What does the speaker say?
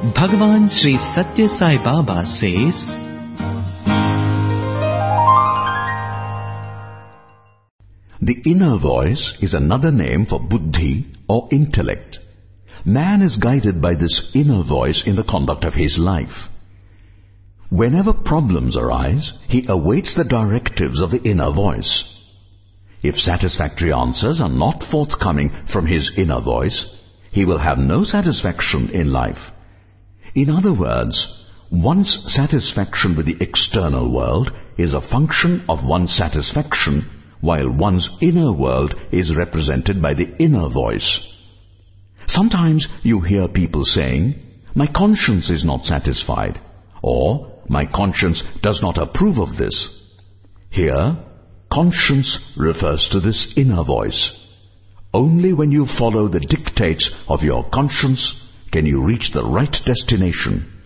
Bhagavan Sri Satya Sai Baba says, the inner voice is another name for buddhi or intellect. Man is guided by this inner voice in the conduct of his life. Whenever problems arise, he awaits the directives of the inner voice. If satisfactory answers are not forthcoming from his inner voice, he will have no satisfaction in life. In other words, one's satisfaction with the external world is a function of one's satisfaction, while one's inner world is represented by the inner voice. Sometimes you hear people saying, "My conscience is not satisfied," or "My conscience does not approve of this." Here, conscience refers to this inner voice. Only when you follow the dictates of your conscience can you reach the right destination,